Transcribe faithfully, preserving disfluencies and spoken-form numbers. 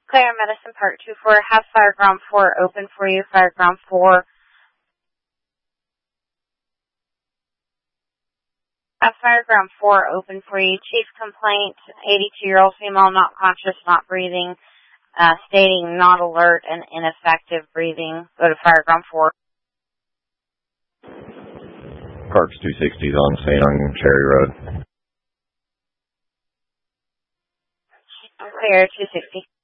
Claire Medicine Park two four, have Fireground four open for you. Fireground four. Have Fireground four open for you. Chief complaint, eighty-two-year-old female, not conscious, not breathing, uh, stating not alert and ineffective breathing. Go to Fireground four. Parks two sixty is on Saint on Cherry Road. Clear two sixty.